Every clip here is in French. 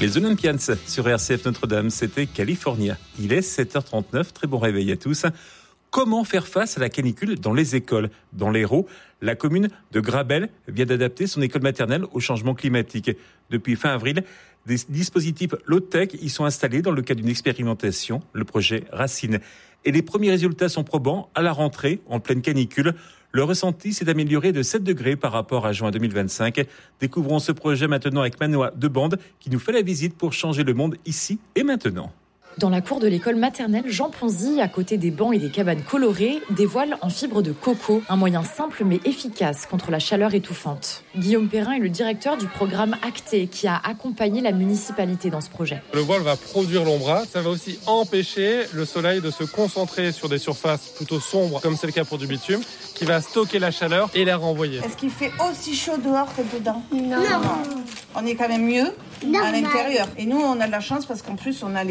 Les Olympians sur RCF Notre-Dame, c'était California. Il est 7h39, très bon réveil à tous. Comment faire face à la canicule dans les écoles ? Dans l'Hérault, la commune de Grabel vient d'adapter son école maternelle au changement climatique. Depuis fin avril, des dispositifs low-tech y sont installés dans le cadre d'une expérimentation, le projet Racine. Et les premiers résultats sont probants. À la rentrée, en pleine canicule, le ressenti s'est amélioré de 7 degrés par rapport à juin 2025. Découvrons ce projet maintenant avec Manoa Debande qui nous fait la visite pour changer le monde ici et maintenant. Dans la cour de l'école maternelle Jean Ponzy, à côté des bancs et des cabanes colorées, des voiles en fibre de coco, un moyen simple mais efficace contre la chaleur étouffante. Guillaume Perrin est le directeur du programme Acté qui a accompagné la municipalité dans ce projet. Le voile va produire l'ombrage, ça va aussi empêcher le soleil de se concentrer sur des surfaces plutôt sombres, comme c'est le cas pour du bitume, qui va stocker la chaleur et la renvoyer. Est-ce qu'il fait aussi chaud dehors que dedans ? Non. On est quand même mieux à l'intérieur. Et nous, on a de la chance parce qu'en plus, on a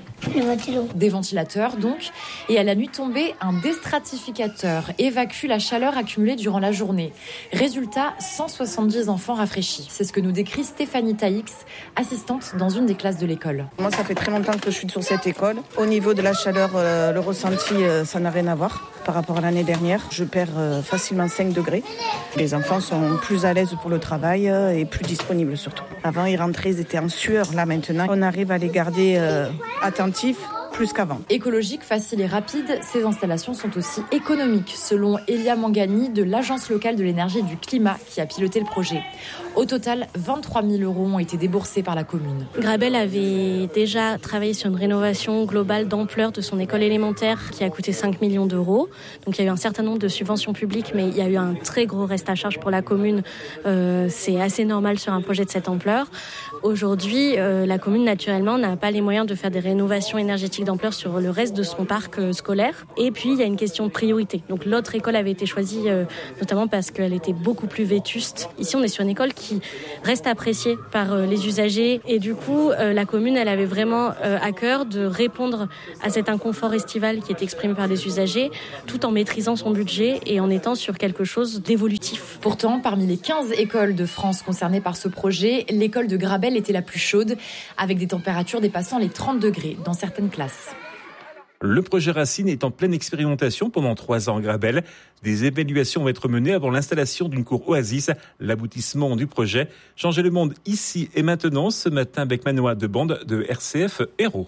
des ventilateurs donc. Et à la nuit tombée, un déstratificateur évacue la chaleur accumulée durant la journée. Résultat, 170 enfants rafraîchis. C'est ce que nous décrit Stéphanie Taïx, assistante dans une des classes de l'école. Moi, ça fait très longtemps que je suis sur cette école. Au niveau de la chaleur, le ressenti, ça n'a rien à voir par rapport à l'année dernière. Je perds facilement 5 degrés. Les enfants sont plus à l'aise pour le travail et plus disponibles surtout. Avant, ils rentraient, ils étaient en sueur. Là, maintenant, on arrive à les garder attentifs plus qu'avant. Écologique, facile et rapide, ces installations sont aussi économiques, selon Elia Mangani de l'Agence locale de l'énergie et du climat qui a piloté le projet. Au total, 23 000 € ont été déboursés par la commune. Grabel avait déjà travaillé sur une rénovation globale d'ampleur de son école élémentaire qui a coûté 5 millions d'euros. Donc il y a eu un certain nombre de subventions publiques, mais il y a eu un très gros reste à charge pour la commune. C'est assez normal sur un projet de cette ampleur. Aujourd'hui, la commune, naturellement, n'a pas les moyens de faire des rénovations énergétiques d'ampleur sur le reste de son parc scolaire. Et puis, il y a une question de priorité. Donc l'autre école avait été choisie notamment parce qu'elle était beaucoup plus vétuste. Ici, on est sur une école qui reste appréciée par les usagers. Et du coup, la commune, elle avait vraiment à cœur de répondre à cet inconfort estival qui est exprimé par les usagers, tout en maîtrisant son budget et en étant sur quelque chose d'évolutif. Pourtant, parmi les 15 écoles de France concernées par ce projet, l'école de Grabel était la plus chaude, avec des températures dépassant les 30 degrés dans certaines classes. Le projet Racine est en pleine expérimentation pendant 3 ans à Grabel. Des évaluations vont être menées avant l'installation d'une cour Oasis, l'aboutissement du projet. Changer le monde ici et maintenant, ce matin avec Manoa Debande de RCF Hérault.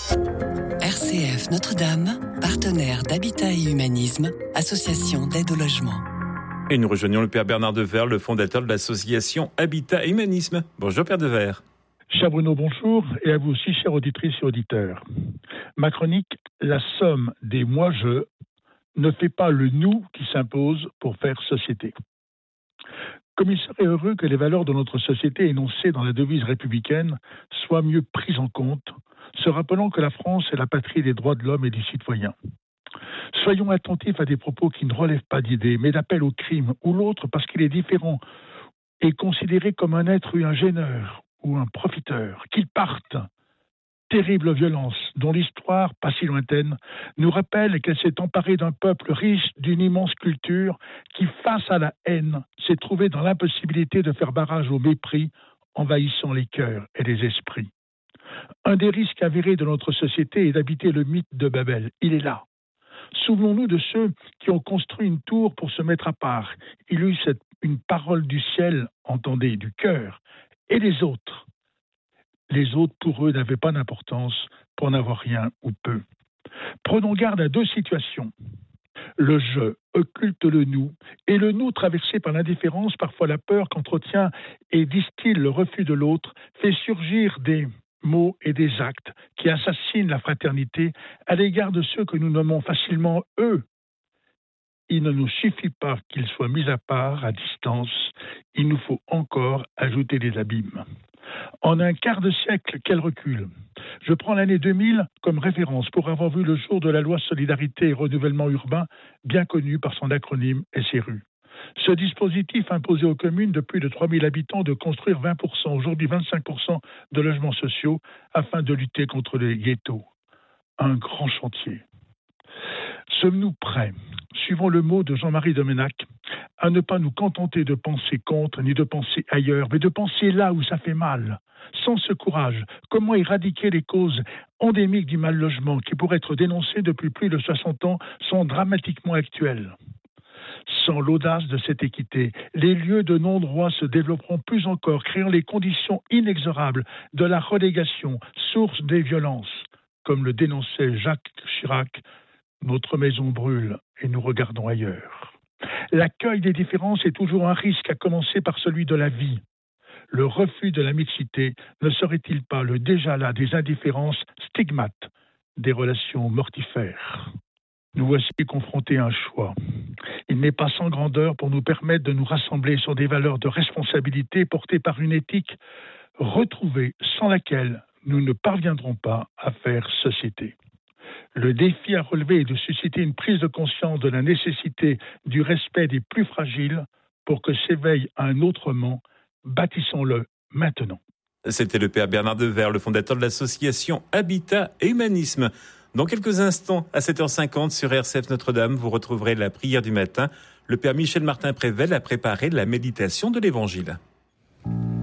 RCF Notre-Dame, partenaire d'Habitat et Humanisme, association d'aide au logement. Et nous rejoignons le Père Bernard Devers, le fondateur de l'association Habitat et Humanisme. Bonjour Père Devers. Cher Bruno, bonjour, et à vous aussi, chères auditrices et auditeurs. Ma chronique, la somme des moi-je ne fait pas le nous qui s'impose pour faire société. Comme il serait heureux que les valeurs de notre société énoncées dans la devise républicaine soient mieux prises en compte, se rappelant que la France est la patrie des droits de l'homme et du citoyen. Soyons attentifs à des propos qui ne relèvent pas d'idées, mais d'appel au crime, ou l'autre parce qu'il est différent, est considéré comme un être ou un gêneur, ou un profiteur, qu'il parte. Terrible violence dont l'histoire, pas si lointaine, nous rappelle qu'elle s'est emparée d'un peuple riche d'une immense culture qui, face à la haine, s'est trouvé dans l'impossibilité de faire barrage au mépris, envahissant les cœurs et les esprits. Un des risques avérés de notre société est d'habiter le mythe de Babel. Il est là. Souvenons-nous de ceux qui ont construit une tour pour se mettre à part. Il eut une parole du ciel, entendez, du cœur. Et les autres, pour eux, n'avaient pas d'importance pour n'avoir rien ou peu. Prenons garde à 2 situations. Le je occulte le nous, et le nous traversé par l'indifférence, parfois la peur qu'entretient et distille le refus de l'autre, fait surgir des mots et des actes qui assassinent la fraternité à l'égard de ceux que nous nommons facilement eux. Il ne nous suffit pas qu'ils soient mis à part, à distance. Il nous faut encore ajouter des abîmes. En un quart de siècle, quel recul. Je prends l'année 2000 comme référence pour avoir vu le jour de la loi Solidarité et Renouvellement Urbain, bien connue par son acronyme SRU. Ce dispositif imposait aux communes de plus de 3000 habitants de construire 20%, aujourd'hui 25% de logements sociaux afin de lutter contre les ghettos. Un grand chantier. Sommes-nous prêts, suivant le mot de Jean-Marie Domenac, à ne pas nous contenter de penser contre ni de penser ailleurs, mais de penser là où ça fait mal. Sans ce courage, comment éradiquer les causes endémiques du mal-logement qui, pour être dénoncées depuis plus de 60 ans, sont dramatiquement actuelles? Sans l'audace de cette équité, les lieux de non-droit se développeront plus encore, créant les conditions inexorables de la relégation, source des violences. Comme le dénonçait Jacques Chirac, notre maison brûle et nous regardons ailleurs. L'accueil des différences est toujours un risque, à commencer par celui de la vie. Le refus de la mixité ne serait-il pas le déjà là des indifférences stigmates, des relations mortifères? Nous voici confrontés à un choix. Il n'est pas sans grandeur pour nous permettre de nous rassembler sur des valeurs de responsabilité portées par une éthique retrouvée sans laquelle nous ne parviendrons pas à faire société. Le défi à relever est de susciter une prise de conscience de la nécessité du respect des plus fragiles pour que s'éveille un autrement. Bâtissons-le maintenant. C'était le père Bernard Devers, le fondateur de l'association Habitat et Humanisme. Dans quelques instants, à 7h50 sur RCF Notre-Dame, vous retrouverez la prière du matin. Le père Michel Martin-Prével a préparé la méditation de l'Évangile.